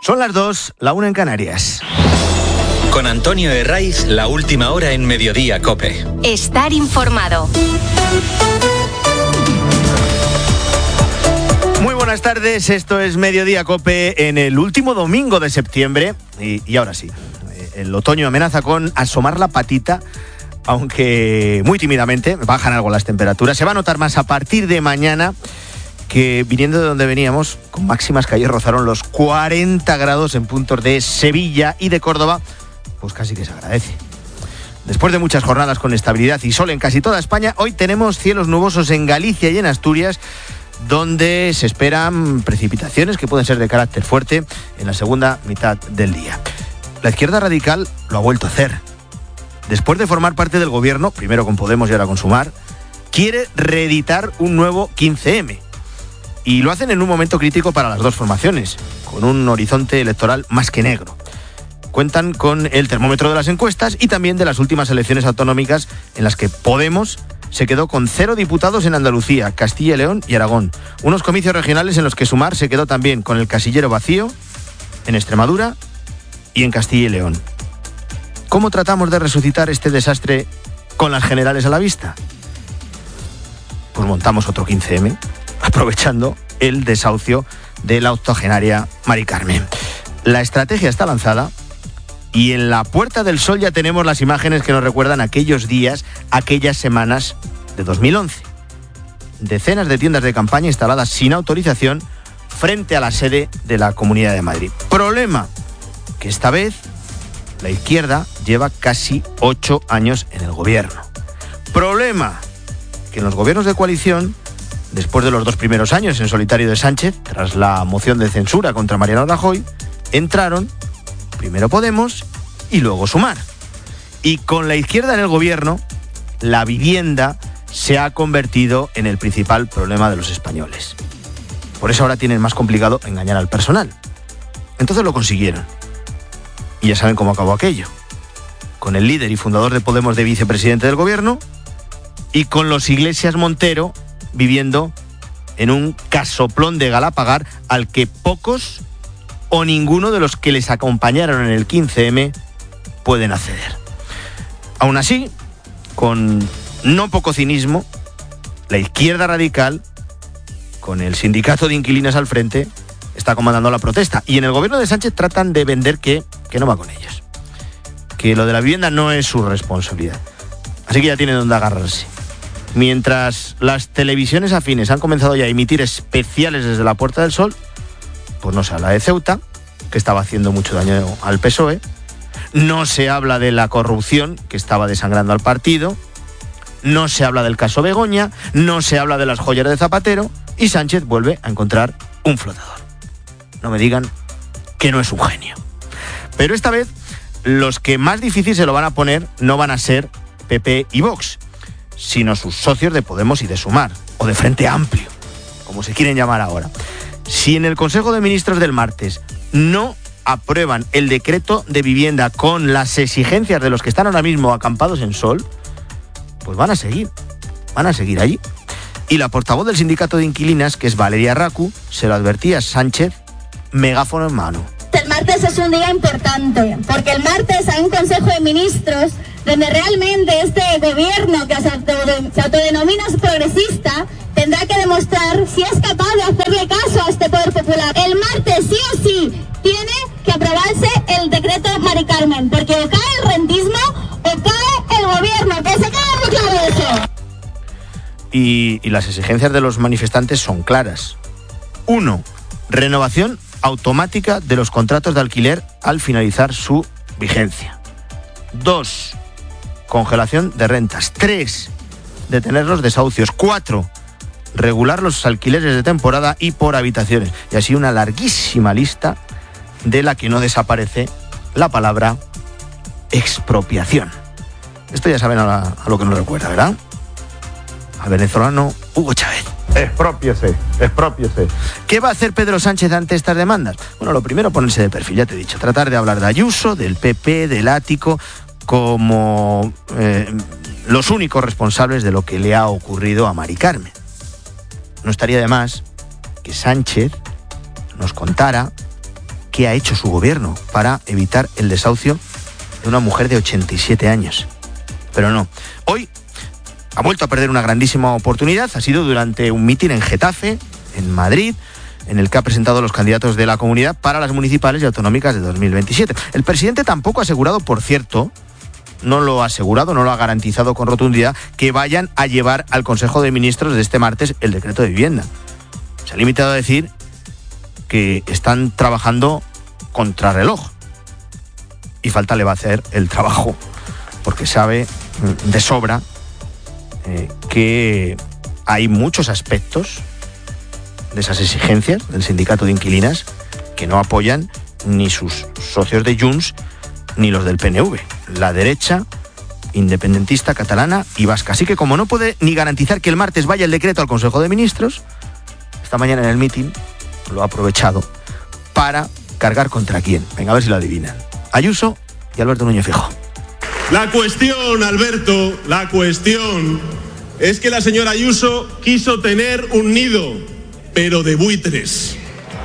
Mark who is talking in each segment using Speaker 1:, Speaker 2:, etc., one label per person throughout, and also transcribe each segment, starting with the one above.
Speaker 1: Son las 2, la 1 en Canarias.
Speaker 2: Con Antonio Herraiz, la última hora en Mediodía COPE.
Speaker 3: Estar informado.
Speaker 1: Muy buenas tardes, esto es Mediodía COPE en el último domingo de septiembre. Y ahora sí, el otoño amenaza con asomar la patita, aunque muy tímidamente, bajan algo las temperaturas. Se va a notar más a partir de mañana, que viniendo de donde veníamos, con máximas que ayer rozaron los 40 grados en puntos de Sevilla y de Córdoba, pues casi que se agradece. Después de muchas jornadas con estabilidad y sol en casi toda España, hoy tenemos cielos nubosos en Galicia y en Asturias, donde se esperan precipitaciones que pueden ser de carácter fuerte en la segunda mitad del día. La izquierda radical lo ha vuelto a hacer. Después de formar parte del gobierno, primero con Podemos y ahora con Sumar, quiere reeditar un nuevo 15M. Y lo hacen en un momento crítico para las dos formaciones, con un horizonte electoral más que negro. Cuentan con el termómetro de las encuestas y también de las últimas elecciones autonómicas, en las que Podemos se quedó con 0 diputados en Andalucía, Castilla y León y Aragón. Unos comicios regionales en los que Sumar se quedó también con el casillero vacío en Extremadura y en Castilla y León. ¿Cómo tratamos de resucitar este desastre con las generales a la vista? Pues montamos otro 15M, aprovechando el desahucio de la octogenaria Mari Carmen. La estrategia está lanzada y en la Puerta del Sol ya tenemos las imágenes que nos recuerdan aquellos días, aquellas semanas de 2011. Decenas de tiendas de campaña instaladas sin autorización frente a la sede de la Comunidad de Madrid. Problema, que esta vez la izquierda lleva casi 8 años en el gobierno. Problema, que en los gobiernos de coalición, después de los 2 primeros años en solitario de Sánchez, tras la moción de censura contra Mariano Rajoy, entraron primero Podemos y luego Sumar. Y con la izquierda en el gobierno, la vivienda se ha convertido en el principal problema de los españoles. Por eso ahora tienen más complicado engañar al personal. Entonces lo consiguieron. Y ya saben cómo acabó aquello. Con el líder y fundador de Podemos de vicepresidente del gobierno y con los Iglesias Montero viviendo en un casoplón de Galapagar al que pocos o ninguno de los que les acompañaron en el 15M pueden acceder. Aún así, con no poco cinismo, la izquierda radical, con el sindicato de inquilinas al frente, está comandando la protesta. Y en el gobierno de Sánchez tratan de vender que no va con ellos. Que lo de la vivienda no es su responsabilidad. Así que ya tienen donde agarrarse. Mientras las televisiones afines han comenzado ya a emitir especiales desde la Puerta del Sol, pues no se habla de Ceuta, que estaba haciendo mucho daño al PSOE, no se habla de la corrupción que estaba desangrando al partido, no se habla del caso Begoña, no se habla de las joyas de Zapatero, y Sánchez vuelve a encontrar un flotador. No me digan que no es un genio. Pero esta vez los que más difícil se lo van a poner no van a ser PP y Vox, sino sus socios de Podemos y de Sumar, o de Frente Amplio, como se quieren llamar ahora. Si en el Consejo de Ministros del martes no aprueban el decreto de vivienda con las exigencias de los que están ahora mismo acampados en Sol, pues van a seguir allí. Y la portavoz del sindicato de inquilinas, que es Valeria Racu, se lo advertía a Sánchez, megáfono en mano.
Speaker 4: El martes es un día importante, porque el martes hay un Consejo de Ministros donde realmente este gobierno que se autodenomina progresista tendrá que demostrar si es capaz de hacerle caso a este poder popular. El martes sí o sí tiene que aprobarse el decreto Mari Carmen, porque o cae el rentismo o cae el gobierno, que se quede muy claro eso.
Speaker 1: Y las exigencias de los manifestantes son claras. 1. Renovación automática de los contratos de alquiler al finalizar su vigencia. 2. Congelación de rentas. 3. Detener los desahucios. 4. Regular los alquileres de temporada y por habitaciones. Y así una larguísima lista de la que no desaparece la palabra expropiación. Esto ya saben a lo que nos recuerda, ¿verdad? Al venezolano Hugo Chávez.
Speaker 5: Exprópiese.
Speaker 1: ¿Qué va a hacer Pedro Sánchez ante estas demandas? Bueno, lo primero, ponerse de perfil, ya te he dicho. Tratar de hablar de Ayuso, del PP, del Ático, como los únicos responsables de lo que le ha ocurrido a Mari Carmen. No estaría de más que Sánchez nos contara qué ha hecho su gobierno para evitar el desahucio de una mujer de 87 años. Pero no. Hoy ha vuelto a perder una grandísima oportunidad. Ha sido durante un mitin en Getafe, en Madrid, en el que ha presentado los candidatos de la comunidad para las municipales y autonómicas de 2027. El presidente tampoco ha asegurado, por cierto, no lo ha garantizado con rotundidad, que vayan a llevar al Consejo de Ministros de este martes el decreto de vivienda. Se ha limitado a decir que están trabajando contrarreloj. Y falta le va a hacer el trabajo, porque sabe de sobra que hay muchos aspectos de esas exigencias del sindicato de inquilinas que no apoyan ni sus socios de Junts ni los del PNV, la derecha independentista catalana y vasca. Así que como no puede ni garantizar que el martes vaya el decreto al Consejo de Ministros, esta mañana en el mitin lo ha aprovechado para cargar contra quién. Venga, a ver si lo adivinan. Ayuso y Alberto Núñez Feijóo.
Speaker 3: La cuestión, Alberto, es que la señora Ayuso quiso tener un nido, pero de buitres.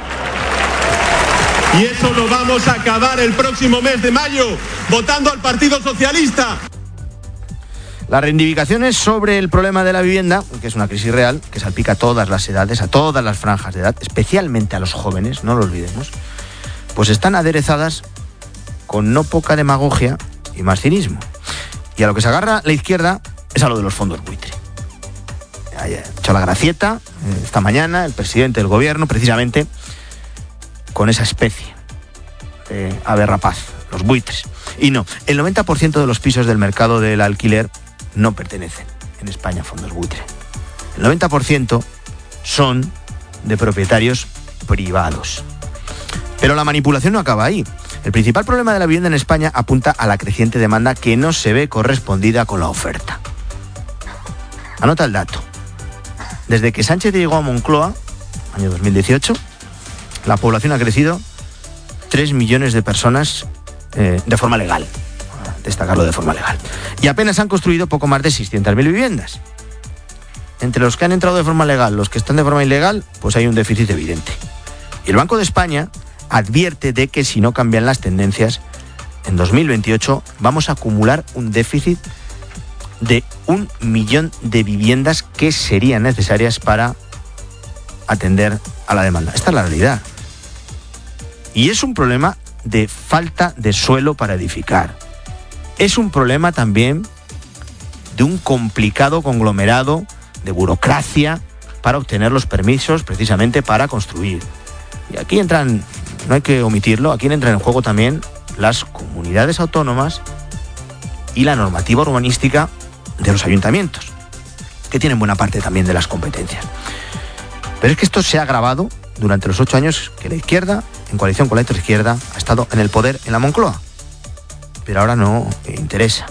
Speaker 3: Y eso lo vamos a acabar el próximo mes de mayo, votando al Partido Socialista.
Speaker 1: Las reivindicaciones sobre el problema de la vivienda, que es una crisis real, que salpica a todas las edades, a todas las franjas de edad, especialmente a los jóvenes, no lo olvidemos, pues están aderezadas con no poca demagogia y más cinismo. Y a lo que se agarra la izquierda es a lo de los fondos buitre. Ha hecho la gracieta esta mañana el presidente del gobierno, precisamente con esa especie de ave rapaz, los buitres. Y no, el 90% de los pisos del mercado del alquiler no pertenecen en España a fondos buitre. El 90% son de propietarios privados. Pero la manipulación no acaba ahí. El principal problema de la vivienda en España apunta a la creciente demanda que no se ve correspondida con la oferta. Anota el dato. Desde que Sánchez llegó a Moncloa, año 2018, la población ha crecido 3 millones de personas de forma legal. Destacarlo de forma legal. Y apenas han construido poco más de 600.000 viviendas. Entre los que han entrado de forma legal, los que están de forma ilegal, pues hay un déficit evidente. Y el Banco de España advierte de que si no cambian las tendencias, en 2028 vamos a acumular un déficit de 1 millón de viviendas que serían necesarias para atender a la demanda. Esta es la realidad. Y es un problema de falta de suelo para edificar. Es un problema también de un complicado conglomerado de burocracia para obtener los permisos precisamente para construir. Y aquí entran, no hay que omitirlo, aquí entran en juego también las comunidades autónomas y la normativa urbanística de los ayuntamientos, que tienen buena parte también de las competencias. Pero es que esto se ha agravado durante los 8 años que la izquierda, en coalición con la izquierda, ha estado en el poder en la Moncloa. Pero ahora no interesa.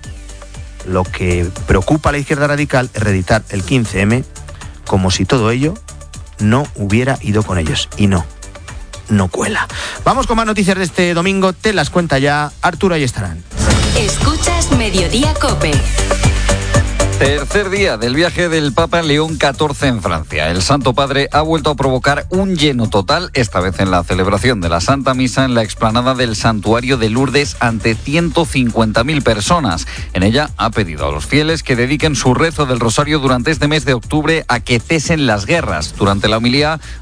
Speaker 1: Lo que preocupa a la izquierda radical es reeditar el 15M como si todo ello no hubiera ido con ellos. Y no cuela. Vamos con más noticias de este domingo. Te las cuenta ya Arturo Ayestarán.
Speaker 5: Escuchas Mediodía COPE.
Speaker 6: Tercer día del viaje del Papa León XIV en Francia. El Santo Padre ha vuelto a provocar un lleno total, esta vez en la celebración de la Santa Misa en la explanada del Santuario de Lourdes ante 150.000 personas. En ella ha pedido a los fieles que dediquen su rezo del rosario durante este mes de octubre a que cesen las guerras. Durante la homilía